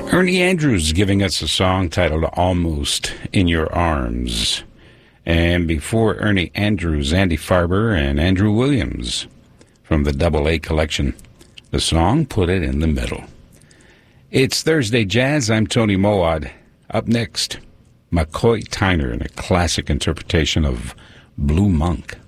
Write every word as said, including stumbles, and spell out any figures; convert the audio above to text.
Ernie Andrews giving us a song titled Almost in Your Arms. And before Ernie Andrews, Andy Farber and Andrew Williams from the Double A collection. The song, Put It in the Middle. It's Thursday Jazz. I'm Tony Moad. Up next, McCoy Tyner in a classic interpretation of Blue Monk.